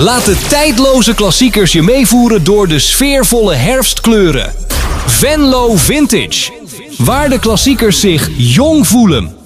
Laat de tijdloze klassiekers je meevoeren door de sfeervolle herfstkleuren. Venlo Vintage. Waar de klassiekers zich jong voelen.